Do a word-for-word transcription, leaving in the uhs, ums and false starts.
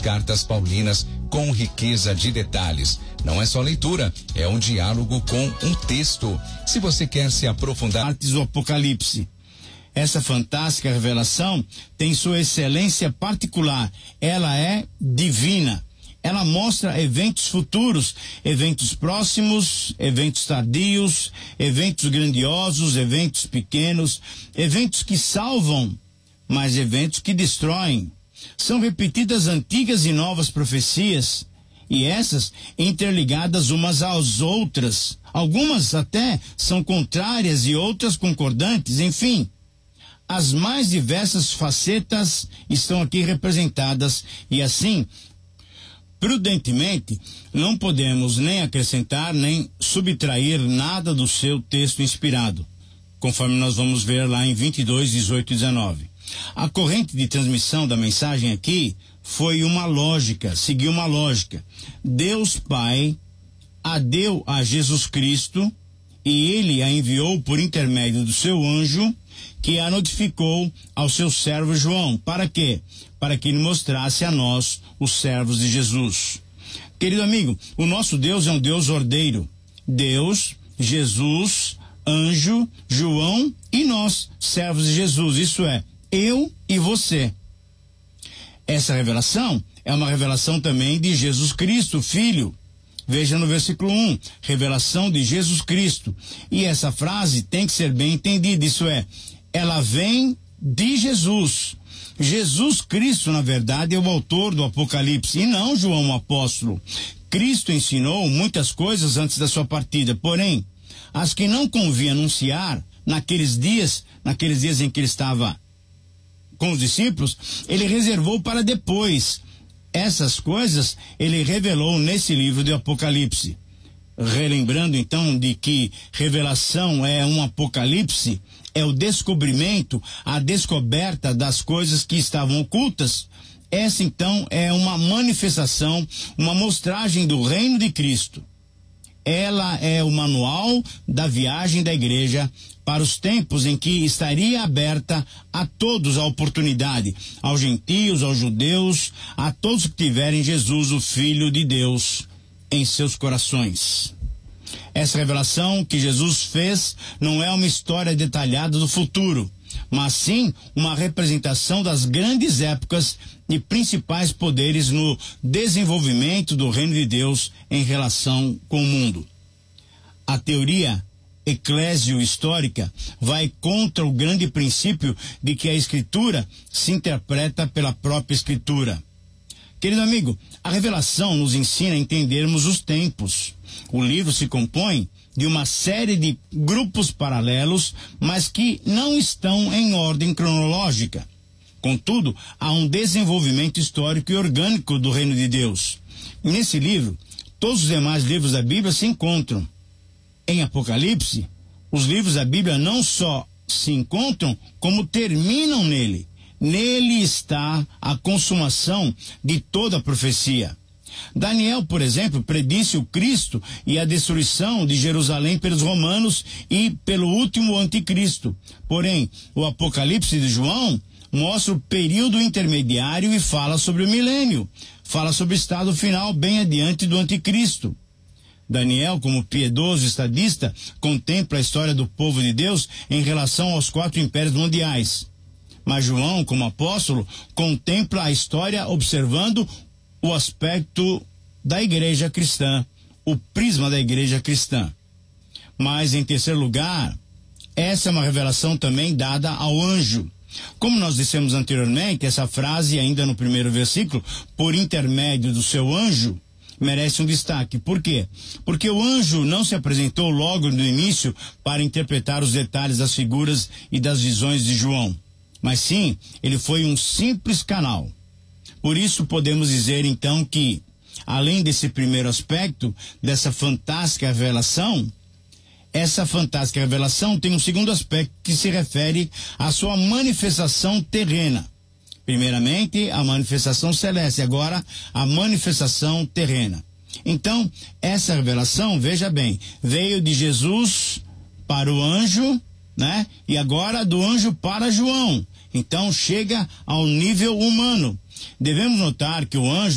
cartas paulinas com riqueza de detalhes. Não é só leitura, é um diálogo com um texto. Se você quer se aprofundar... Partes do Apocalipse. Essa fantástica revelação tem sua excelência particular. Ela é divina. Ela mostra eventos futuros, eventos próximos, eventos tardios, eventos grandiosos, eventos pequenos, eventos que salvam, mas eventos que destroem. São repetidas antigas e novas profecias, e essas interligadas umas às outras. Algumas até são contrárias e outras concordantes, enfim. As mais diversas facetas estão aqui representadas, e assim, prudentemente, não podemos nem acrescentar nem subtrair nada do seu texto inspirado, conforme nós vamos ver lá em vinte e dois, dezoito e dezenove. A corrente de transmissão da mensagem aqui foi uma lógica, seguiu uma lógica. Deus Pai a deu a Jesus Cristo e ele a enviou por intermédio do seu anjo, que a notificou ao seu servo João. Para quê? Para que ele mostrasse a nós, os servos de Jesus. Querido amigo, o nosso Deus é um Deus ordeiro. Deus, Jesus, anjo, João e nós, servos de Jesus. Isso é, eu e você. Essa revelação é uma revelação também de Jesus Cristo, Filho. Veja no versículo um, revelação de Jesus Cristo. E essa frase tem que ser bem entendida, isso é, ela vem de Jesus. Jesus Cristo, na verdade, é o autor do Apocalipse, e não João o apóstolo. Cristo ensinou muitas coisas antes da sua partida, porém, as que não convinha anunciar naqueles dias, naqueles dias em que ele estava com os discípulos, ele reservou para depois. Essas coisas ele revelou nesse livro de Apocalipse. Relembrando então de que revelação é um apocalipse, é o descobrimento, a descoberta das coisas que estavam ocultas. Essa então é uma manifestação, uma mostragem do reino de Cristo. Ela é o manual da viagem da igreja para os tempos em que estaria aberta a todos a oportunidade, aos gentios, aos judeus, a todos que tiverem Jesus, o Filho de Deus, em seus corações. Essa revelação que Jesus fez não é uma história detalhada do futuro, mas sim uma representação das grandes épocas e principais poderes no desenvolvimento do reino de Deus em relação com o mundo. A teoria eclésio-histórica vai contra o grande princípio de que a Escritura se interpreta pela própria Escritura. Querido amigo, a revelação nos ensina a entendermos os tempos. O livro se compõe de uma série de grupos paralelos, mas que não estão em ordem cronológica. Contudo, há um desenvolvimento histórico e orgânico do reino de Deus. Nesse livro, todos os demais livros da Bíblia se encontram. Em Apocalipse, os livros da Bíblia não só se encontram, como terminam nele. Nele está a consumação de toda a profecia. Daniel, por exemplo, predisse o Cristo e a destruição de Jerusalém pelos romanos e pelo último anticristo. Porém, o Apocalipse de João mostra o período intermediário e fala sobre o milênio. Fala sobre o estado final bem adiante do anticristo. Daniel, como piedoso estadista, contempla a história do povo de Deus em relação aos quatro impérios mundiais. Mas João, como apóstolo, contempla a história observando o aspecto da igreja cristã, o prisma da igreja cristã. Mas, em terceiro lugar, essa é uma revelação também dada ao anjo. Como nós dissemos anteriormente, essa frase, ainda no primeiro versículo, por intermédio do seu anjo, merece um destaque. Por quê? Porque o anjo não se apresentou logo no início para interpretar os detalhes das figuras e das visões de João, mas sim, ele foi um simples canal. Por isso podemos dizer então que, além desse primeiro aspecto, dessa fantástica revelação, essa fantástica revelação tem um segundo aspecto que se refere à sua manifestação terrena. Primeiramente, a manifestação celeste, agora a manifestação terrena. Então, essa revelação, veja bem, veio de Jesus para o anjo, né? E agora do anjo para João. Então, chega ao nível humano. Devemos notar que o anjo